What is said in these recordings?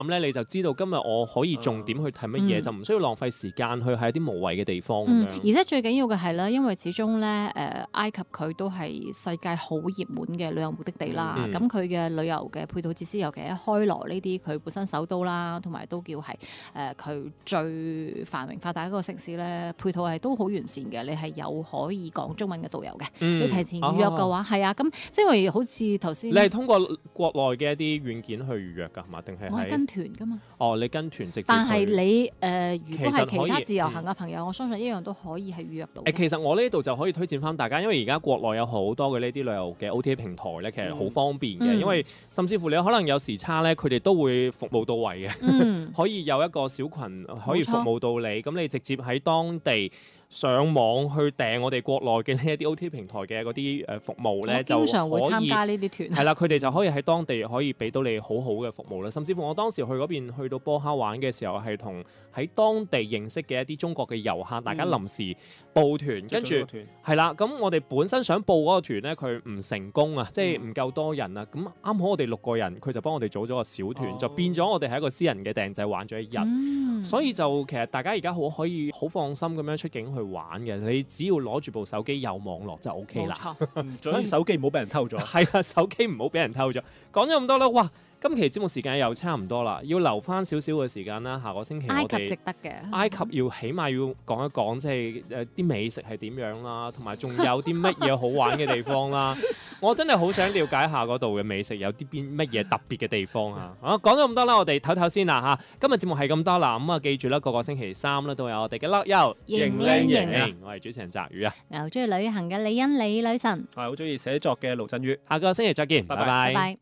咁咧，你就知道今日我可以重點去睇乜嘢，就唔需要浪費時間去喺一啲無謂嘅地方咁樣。 而且最緊要嘅係咧，因為始終咧埃及佢都係世界好熱門嘅旅遊目的地啦。咁佢嘅旅遊嘅配套設施，尤其喺開羅呢啲佢本身首都啦，同埋都叫係佢最繁榮發達一個城市咧，配套係都好完善嘅。你係有可以講中文嘅導遊嘅，你提前預約嘅話係啊。咁即係好似頭先， 你係通過國內嘅一啲軟件去預約㗎，係嘛？定係我係跟團㗎嘛？ 哦，你跟團直接。 但係你如果係其他自由嗯行嘅朋友，我相信一樣都可以係預約到。 其實我呢度就可以推薦翻大家，因為而家國內有好多嘅呢啲旅遊嘅 OTA 平台咧，其實好方便嘅，因為甚至乎你可能有時差咧，佢哋都會服務到位嘅，可以有一個小群可以服務到你，咁你直接喺當地上網去訂我哋國內嘅呢一啲 OTA 平台嘅嗰啲服務咧，就經常會參加呢啲團。 係啦，佢哋就可以喺當地可以俾到你好好嘅服務啦。甚至乎我當時去嗰邊去到波哈玩嘅時候，係同喺當地認識嘅一啲中國嘅遊客，大家臨時報團，跟住係啦。咁我哋本身想報嗰個團咧，佢唔成功啊，即係唔夠多人啊。咁啱好我哋6個人，佢就幫我哋組咗個小團，就變咗我哋係一個私人嘅訂製玩咗一日。所以就其實大家而家可以好放心咁樣出境去玩嘅，你只要攞住部手機有網絡就 OK 啦。 所以手機唔好俾人偷咗。 係啊，手機唔好俾人偷咗。講咗咁多啦，哇！今期節目時間又差唔多啦，要留翻少少嘅時間啦。下個星期我哋埃及值得嘅， 埃及要起碼要講一講，即係啲美食係點樣啦，同埋仲有啲乜嘢好玩嘅地方啦。我真係好想了解下嗰度嘅美食有啲乜嘢特別嘅地方啊！講咗咁多啦，我哋唞唞先啦嚇。今日節目係咁多啦，咁啊記住啦，個星期三咧都有我哋嘅甩優型靚型， 我係主持人澤宇啊。 又中意旅行嘅李欣李女神， 係好中意寫作嘅盧振宇。 下個星期再見，拜拜。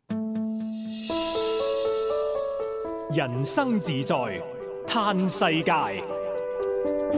人生自在嘆世界。